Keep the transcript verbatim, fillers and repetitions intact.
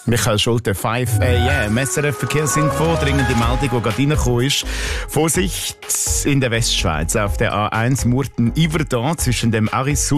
Michael Schulte, fünf a m. S R F Verkehrsinfo, dringende Meldung, die gerade reingekommen ist. Vorsicht in der Westschweiz auf der A eins Murten-Yverdon zwischen dem Arissul